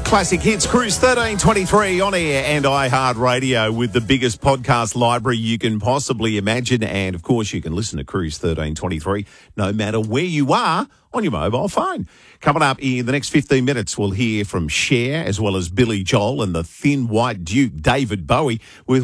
Classic Hits, Cruise 1323 on air and iHeartRadio with the biggest podcast library you can possibly imagine. And, of course, you can listen to Cruise 1323 no matter where you are on your mobile phone. Coming up in the next 15 minutes, we'll hear from Cher as well as Billy Joel and the Thin White Duke, David Bowie, with